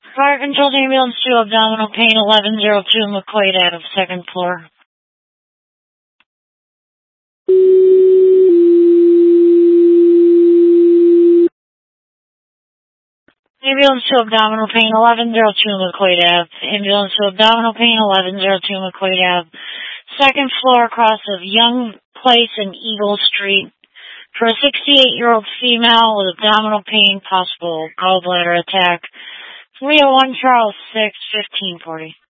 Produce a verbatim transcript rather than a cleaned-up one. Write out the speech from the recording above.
Fire control ambulance to abdominal pain eleven oh two McQuaid out of second floor. Ambulance to abdominal pain eleven oh two McQuaid Ave. Ambulance to abdominal pain eleven oh two McQuaid Ave. Second floor across of Young Place and Eagle Street. For a sixty-eight-year-old female with abdominal pain, possible gallbladder attack. three oh one Charles six, fifteen forty.